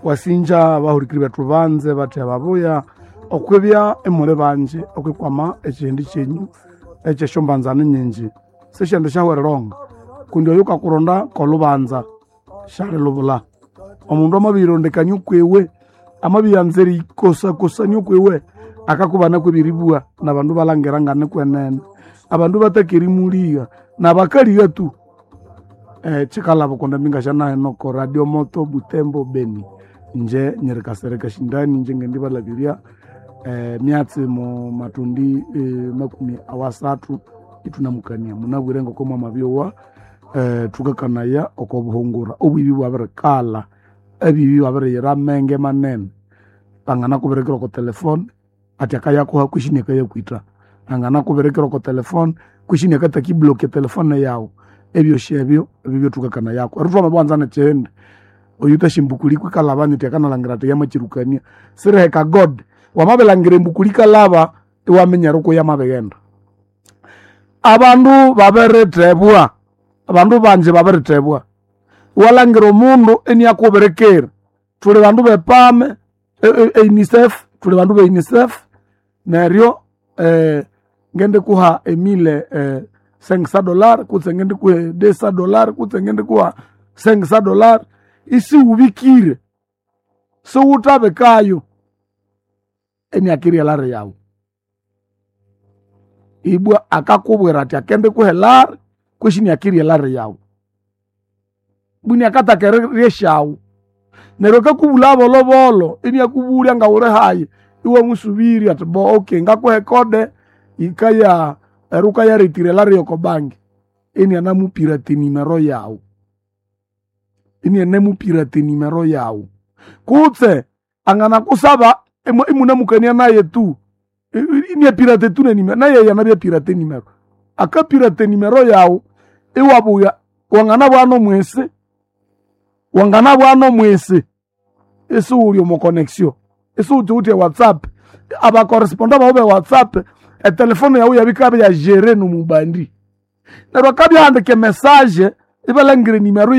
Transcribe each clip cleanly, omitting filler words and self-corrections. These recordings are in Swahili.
wasinja bahurikiri betu banze bate babuya okwebya emure banje okwikwama ekindi kyenyu ekyeshombanzana nyingi seshende shahwereronga kundi oyuka kuronda kolubanza shale lubula omundu amabirondekanya okwewe amabiyanzeri kosa okwewe akakubana kwebiribua nabandu balangerangane kwenene abandu batakerimuliga nabakaliga tu chikalabo konda mingashana noko Radio Moto Butembo Beni nje nyerekasereka shindani nje ngendibalabiria myatsi mu matundi makumi awasatu itunamukania munabwirengo koma mabyowa tukakanaya okobuhungura obubibi bwaberekala ebibi bwabereyera menge manene angana kuberekera ko telefone ati akaya ko hakushine kaya kwita angana kuberekera ko telefone kushine kata kibloke telefone yawo ebyo shebyo bibyo tukakana yako arutwa mabwanzana chende oyuta shimbukuliko kalabani tekana langrate yamachirukania sireka god wamabelangire mbukulika laba iwamenya ruko yamabegenda abantu baberetebwa abantu banje baberetebwa walangiro mundu eni yakuberekera tuli bandu bepame UNICEF tuli bandu be UNICEF neryo ngende kuha emile $500 kutse ngende ku $10 kutse ngende kuha $500 isi ubikire so utabe kayo eni akiri alare yawo ibwa akakubwera ati akende kuhelar kwishini akiri alare yawo buni akatakereshawo nero kakubula bolobolo eni akubulya ngawure haye iwe musubiri ati bo okay ngakuhe kode ikaya eruka ya retire lare yoko bangi eni anamupirate nimero yawo eni anamupirate nimero yawo kutse angana kusaba imunamukania naye tu ini pirate tu ne nimero naye yanabya pirate nimero akapirate nimero yawo iwabuya wangana bwano mwese eso uri mo connexion eso uti WhatsApp aba corresponda ba obe WhatsApp telefone yawo yabikabe ya gérer no mubandi na rakabi handike message ibalangire nimero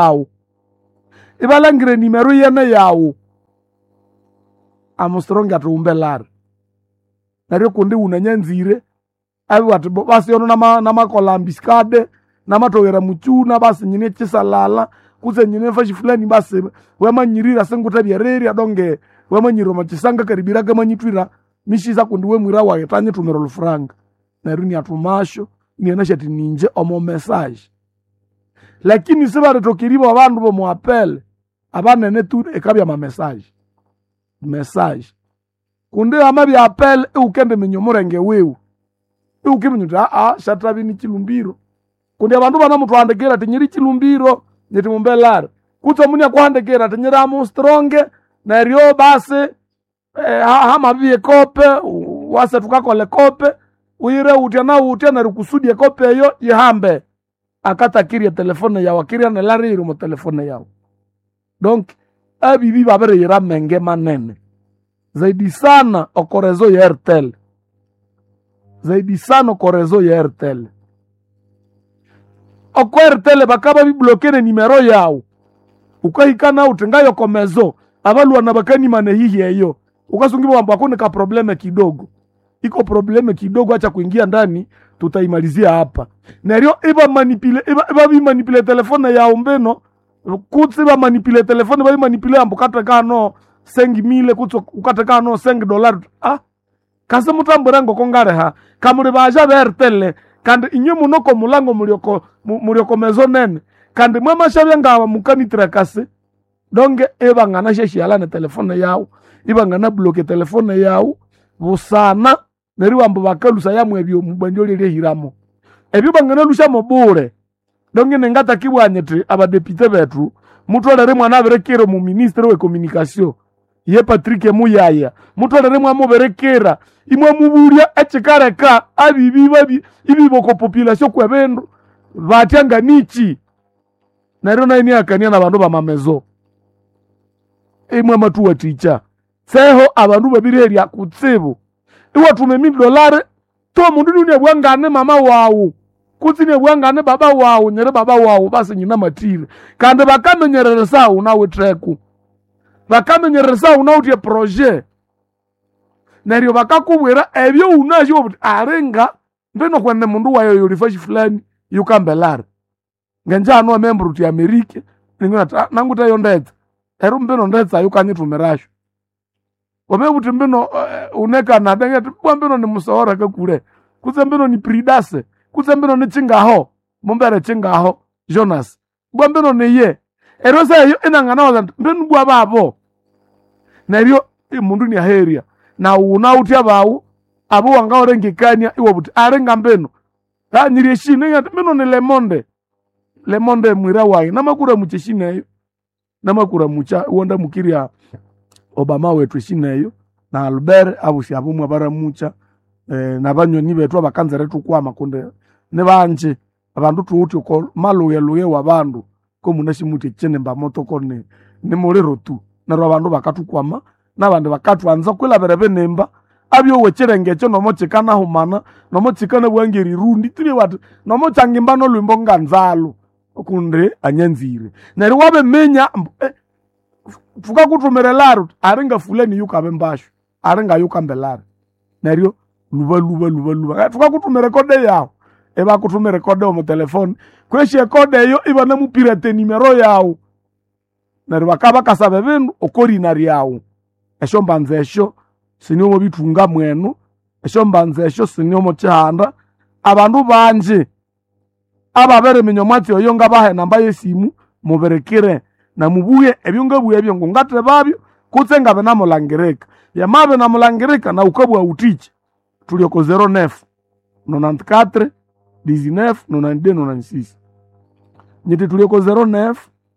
yene yawo amostronga tumbelare nari kundi unanyanzire abi watu basi yono na makolambiskade na matogera muchuna basi nyine chisalala kuze nyine fashi fulani basi wema nyirira sengutabya reri adonge wema nyiro machisanga karibira kama nyitwira mishiza kundi we mwira wa yatanye tumero lufranga nari ni atumasho ni anashati ninje omo message lakini sibare tokiribo abantu bo mu appel abana ne tu ekabya ma message kunde amabi appel ukende minyomorenge wewe ukiminyuta shatabi ni chilumbiro kunde abantu bana muthu andekera tinyiri chilumbiro nyeti mumbelara kutso munya kuhandekera tinyira mu strong na rio base hamabi kope wase tukakole kope uire utia na rukusudi kope yo yihambe akatakiria telefone yawo akiria na lariro mo telefone yawo donc abibi babere yira menge manene zaidi sana okorezo ya Airtel oko Airtel bakaba biblokene nimero yawo ukahikana utengayo komezo abalu anabakani manehihi eyo ukasungiba wambo akone ka probleme kidogo iko probleme kidogo acha kuingia ndani tutaimalizia hapa neryo iba manipule telefone yawo mbeno kutsi ba manipule telefone ba manipule ambo katakano 5,000 kutso ukatakano $5 kase mutamburango kongare ha kamuri baja Airtel kandi inyo munoko mulango mulioko mezo nene kandi mama shabya ngawa mukanitira kase donge eba ngana sheshi alane telefone yawo iba ngana bloke telefone yawo busana neri wambo bakalusa yamwe ebyo mubanjoli lehiramo ebyo bangana lusha mobure donge nengata kibwanyete abadepite betru mutolere mwana aberekero mu ministre we communication ye Patrick Muyaya mutolere mwa muberekera imwe muburya echikareka abibi ibiboko population kwebendo batyanga nichi nero na ini akania na bandu bamamezo imwe matuwa ticha seho abandu babireria kutsibu iwatume $1,000 to mundu dunia bwangane mama wawo kutine bwangane baba wawo nyere baba wawo basi nyina matire kandi bakamenyerere sawo nawe treku bakamenyeresa unautie projet neryo bakakubwira ebyo unasho obuti arenga mbeno kwene mundu wayo yolifashi fulani yukambelare ngenjano amembru ti Amerika ningona nangu tayo ndetsa ero mbeno ndetsa yukanyitumiracho wamebuti mbeno uneka na denge bwa mbeno ni musawara kakule kuze mbeno ni Pridase kuze mbeno ni Chingaho mumbere Chingaho Jonas bwa mbeno ni ye ero sayo inangana waza mbeno bwa babo neryo mundu ni aheria na unautia bawu abo wanga orengekania iwo buti arenga mbeno nyiri shine ngati mbeno ni lemonde mwira wayi namakura mucheshineyo namakura mucha wonda mukiria Obama wetu shineyo na Albert abushi abumwe bara mucha nabanyoni betu abakanzeretu kwa makunde ne banje abantu tuuti ko maluye wabandu ko munashimuti chene mba moto kone ne mulero tu naro abantu bakatukwama nabandi bakatwanza kwela berebe nemba abyo wecherengecho nomochikana humana nomochikana bwangeri rundi tuli watu nomochangimba no lwimbo nganzalo okunde anyanzire nari wabe menya fuka kutumerelaru arenga fulani yukabe mbasho arenga yukambelare neryo luba fuka kutumere kode yawo eba kutumere kode mu telefone kweshe kode yo iba na mupirate nimero yawo neryo bakaba kasabe bindu okorinari yawo esho mbanzesho sinyomo bitunga mwenu esho mbanzesho sinyomo chihanda abandu banje ababere minyomati oyo ngabahe namba yesimu muberekire na mubuye ebyongabuye ebyo ngate babyo kutsenga bena mulangireka yamabe na mulangireka na ukabwa utiche tulioko 09 94 19 92 96 nyete tulioko 09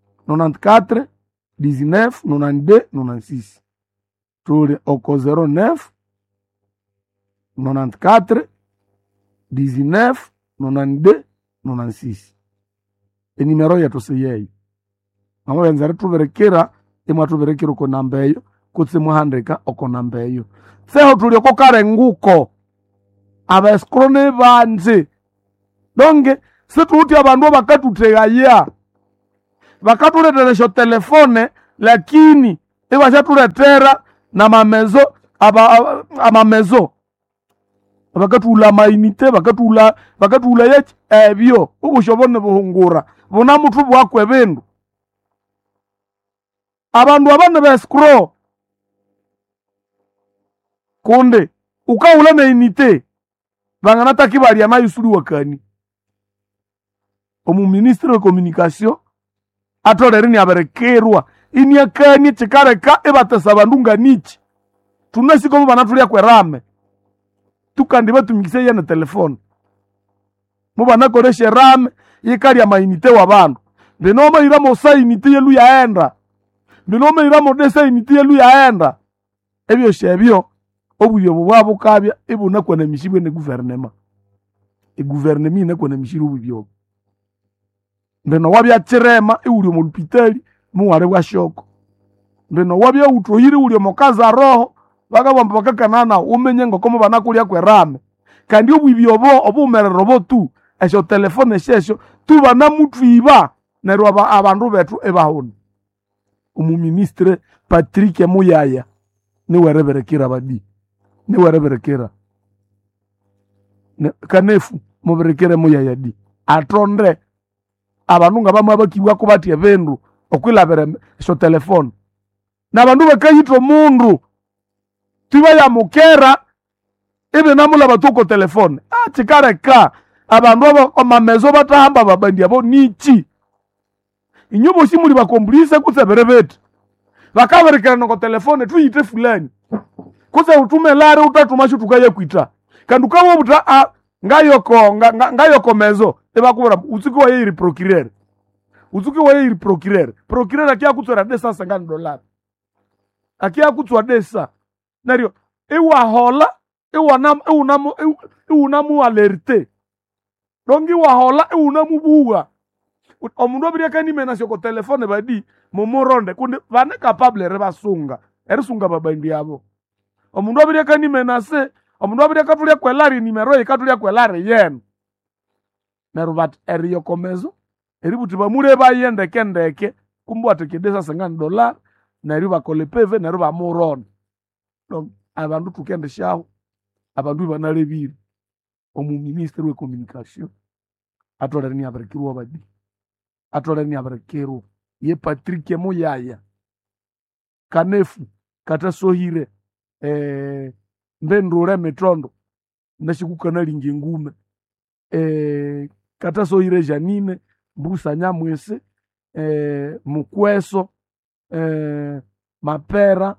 94 19 92 96 tuli oko 09 94 19 92 96 enimero yetu siyeyo mama benzare tuberekera imwa tuberekera ko nambeyo kutse muhandika oko nambeyo seho tuli ko karenguko abaskrone banje donge situuti abandu bakatutegaya bakatuletera sho telefone lakini ibashatuletera na mamezo amamezo bakatula mainite bakatula yech ebyo ubushobone buhungura bona mutu bwakwe bindu abandu abane beskro kunde ukaula na inite banganata kibali ya mayusuri wakani omu ministre de communication atolere ni aberekerwa ini akani chikareka ebatasa bandu nganichi tunasiko mu banatulia kwerame tukandi batumikise yana telefone mu banakoreshe rame yikali ya mainite wa bandu binoma iramo sa inite yelu yaenda binoma iramo desa inite yelu yaenda ebyo shebyo obuyo bwabo kabya ibuna kwana mishibwe ne gouvernement gouvernement ine kwana mishiru bubyo mbeno wabya chirema iuli mu hospitali mu wale wa shoko mbeno wabya utoyiri uli mu kaza roho bakabamba bakakanana umenye ngokomo banakulya kwerame kandi obubyo obumerero bo tu esho telefone shesho tu bana mutwiba nerwa abandu betu ebahona umu ministre Patrick Muyaya ni wereberekera badi ni wereberekera kanefu muberekere Muyaya di atondre abantu ngabamwe abakiwa ko bati ebendu okwilabere esho telefone na abandu bakayitro mundu tiba ya mukera ibe namula batuko telefone chikareka abandu amamezo batahamba babandi abo nichi inyubo simuli bakomplise kuseberebete bakaberekana ko telefone tuyite fulani kuze utume lare utatumashu tukaye kwita kandi kawo buta ngayoko mezo ebakubura utsiki wa yiri procureur utsiki wa yiri procureur akia kutsora $250 akia kutswa desa nario ewa hola ewa alerte dongi wa hola ewa buwa omundu abiria kani menasyo ko telefone badi momoronde kunde bane capable rebasunga erisunga babandi yabo omundu abiria kani menase omundu abiria katulia kwelari nimero ikatulia kwelari yen nerubat eriyo komezo eributi bamure bayende kendeke kumbu atekedesa $50 neryo bakola peve neryo bamurona. Donc abandu tukendeshaho abandu ibanalebire omuministeri we communication atolere niabirikirwa badi atolere niabirikirwa ye Patrick Muyaya kanefu katasohire mbendure metondo nashikukanalinga engume katasohire Janine Mbusa Nyamwese Mukweso Mapera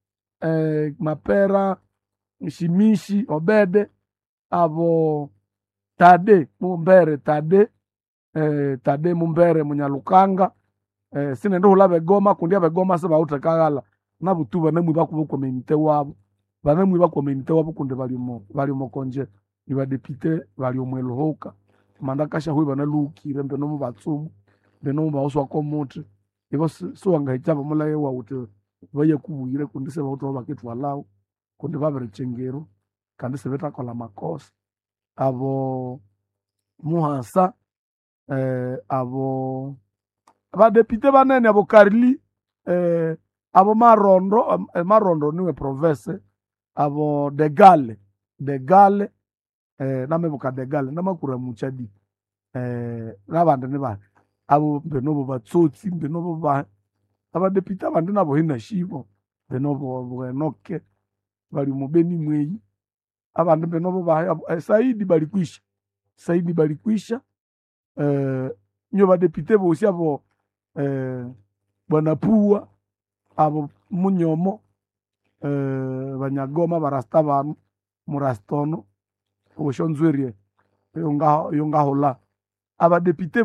Shimishi Obede abo Tade Mumbere Tade Mumbere Munyalukanga sinende hula begoma kundi abegoma se bautekagala nabutu banemwi bakubo community wabo banemwi ba community wabo kundi balimo konje iba depute bali omwelohoka manda kasha hui banalukire mbeno mu batsumu mbeno ba oswa komuti ibo so wangahitaba mulaye wa uti baye kubuyire kundi se bautu baketwa lawo kundi babere chengero kandi se betakola makosa abo muhasa abo abadepite banene abo Karli abo marondo niwe province abo de Gale namebuka de Gale namakura muchadi nabandi niba abo benobo batsotsi benobo ba abadepite abandi nabo hina shibo benobo Enoke bali mubeni mweyi abandi benobo ba Saidi balikwisha nyo badepite bosi abo Bwana Pua abo Munyomo Banyagoma barasta banu murastono oshonzwerie yonga hola abadepite